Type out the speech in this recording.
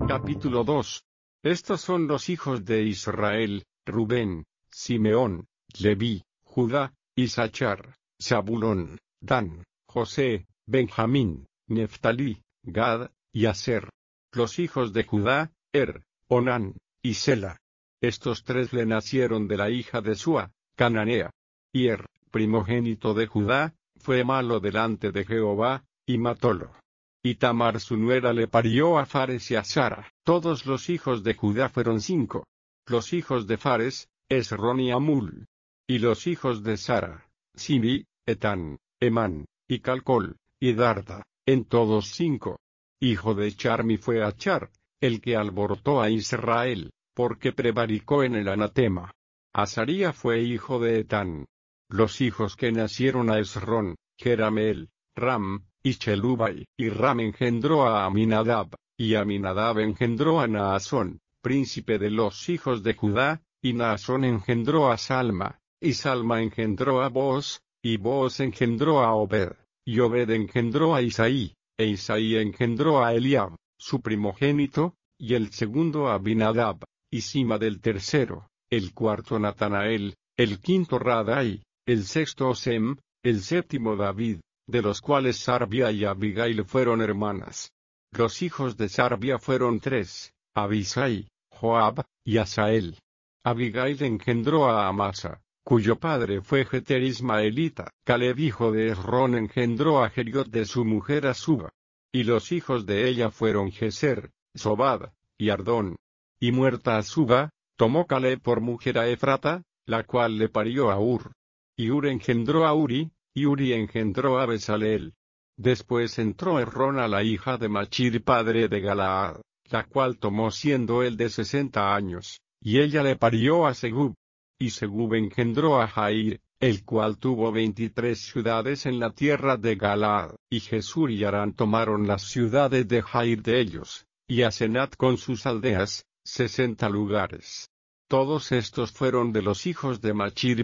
Capítulo 2. Estos son los hijos de Israel: Rubén, Simeón, Leví, Judá, Isachar, Zabulón, Dan, José, Benjamín, Neftalí, Gad y Aser. Los hijos de Judá: Onán y Sela. Estos tres le nacieron de la hija de Sua, Cananea. Y primogénito de Judá, fue malo delante de Jehová, y matólo. Y Tamar su nuera le parió a Fares y a Zara. Todos los hijos de Judá fueron 5. Los hijos de Fares: Esrón y Amul. Y los hijos de Zara: Sibi, Etán, Emán, y Calcol, y Darda, en todos 5. Hijo de Charmi fue Achar, el que alborotó a Israel, porque prevaricó en el anatema. Azaría fue hijo de Etán. Los hijos que nacieron a Esrón: Jerameel, Ram, y Chelubai. Y Ram engendró a Aminadab, y Aminadab engendró a Naasón, príncipe de los hijos de Judá, y Naasón engendró a Salma, y Salma engendró a Booz, y Booz engendró a Obed, y Obed engendró a Isaí, e Isaí engendró a Eliab, su primogénito, y el segundo a Abinadab, y cima del tercero, el cuarto Natanael, el quinto Radai, el sexto Osem, el séptimo David, de los cuales Sarbia y Abigail fueron hermanas. Los hijos de Sarbia fueron 3, Abisai, Joab, y Asael. Abigail engendró a Amasa, cuyo padre fue Jeter ismaelita. Caleb hijo de Esrón engendró a Jeriot de su mujer Azuba. Y los hijos de ella fueron Jezer, Sobab, y Ardón. Y muerta Azuba, tomó Caleb por mujer a Efrata, la cual le parió a Ur. Y Ur engendró a Uri, y Uri engendró a Besaleel. Después entró Errón a la hija de Machir padre de Galaad, la cual tomó siendo él de 60 años, y ella le parió a Segub. Y Segub engendró a Jair, el cual tuvo 23 ciudades en la tierra de Galaad. Y Jesur y Harán tomaron las ciudades de Jair de ellos, y Asenat con sus aldeas, 60 lugares. Todos estos fueron de los hijos de Machir